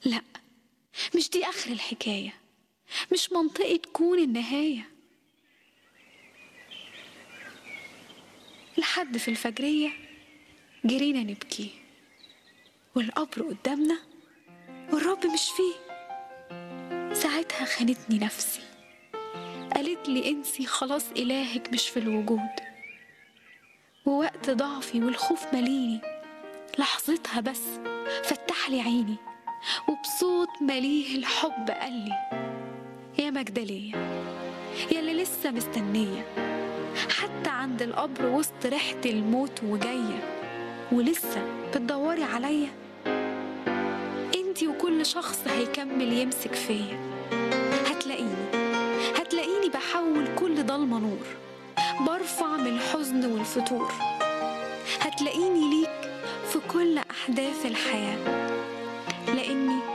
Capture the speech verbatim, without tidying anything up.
لأ، مش دي آخر الحكاية، مش منطقة تكون النهاية. لحد في الفجرية جرينا نبكي، والقبر قدامنا والرب مش فيه. ساعتها خانتني نفسي، قالت لي انسي خلاص إلهك مش في الوجود. ووقت ضعفي والخوف مليني، لحظتها بس فتح لي عيني، وبصوت مليه الحب قال لي يا مجدلية، يا اللي لسه مستنية حتى عند القبر وسط ريحة الموت وجاية، ولسه بتدوري عليا. انتي وكل شخص هيكمل يمسك فيا، هتلاقيني هتلاقيني بحول كل ضلمة نور، برفع من الحزن والفتور. هتلاقيني ليك في كل أحداث الحياة، لأني